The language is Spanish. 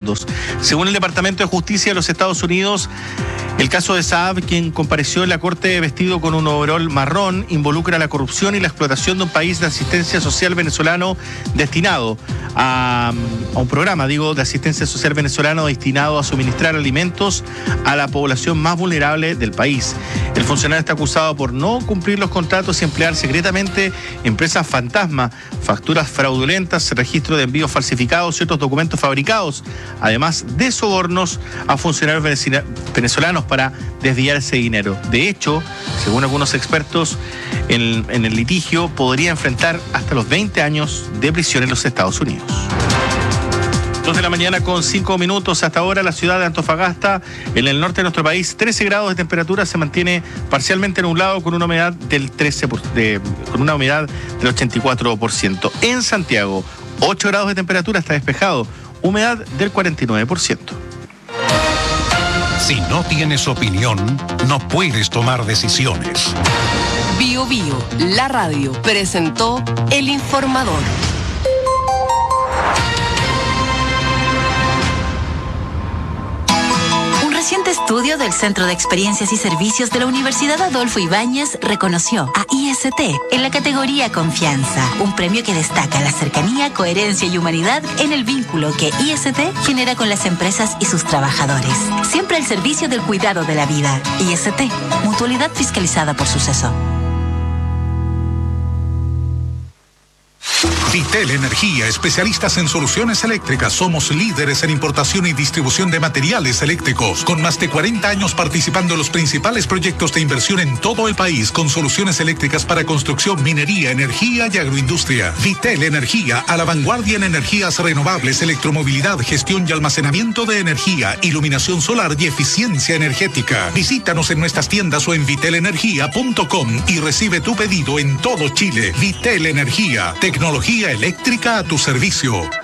fondos. Según el Departamento de Justicia de los Estados Unidos, el caso de Saab, quien compareció en la corte vestido con un overol marrón, involucra la corrupción y la explotación de un país de asistencia social venezolano destinado a un programa, de asistencia social venezolano destinado a suministrar alimentos a la población más vulnerable del país. El funcionario está acusado por no cumplir los contratos y emplear secretamente empresas fantasma, facturas fraudulentas, registro de envíos falsificados y otros documentos fabricados, además de sobornos a funcionarios venezolanos para desviar ese dinero. De hecho, según algunos expertos, en el litigio podría enfrentar hasta los 20 años de prisión en los Estados Unidos. 2 de la mañana con 5 minutos. Hasta ahora la ciudad de Antofagasta, en el norte de nuestro país, 13 grados de temperatura, se mantiene parcialmente nublado con una humedad del 84%. En Santiago, 8 grados de temperatura, está despejado, humedad del 49%. Si no tienes opinión, no puedes tomar decisiones. Bio Bio, la radio, presentó El Informador. Un reciente estudio del Centro de Experiencias y Servicios de la Universidad Adolfo Ibáñez reconoció a IST en la categoría Confianza, un premio que destaca la cercanía, coherencia y humanidad en el vínculo que IST genera con las empresas y sus trabajadores. Siempre al servicio del cuidado de la vida. IST, mutualidad fiscalizada por Suceso. Vitel Energía, especialistas en soluciones eléctricas. Somos líderes en importación y distribución de materiales eléctricos, con más de 40 años participando en los principales proyectos de inversión en todo el país, con soluciones eléctricas para construcción, minería, energía y agroindustria. Vitel Energía, a la vanguardia en energías renovables, electromovilidad, gestión y almacenamiento de energía, iluminación solar y eficiencia energética. Visítanos en nuestras tiendas o en vitelenergia.com y recibe tu pedido en todo Chile. Vitel Energía, tecnología eléctrica a tu servicio.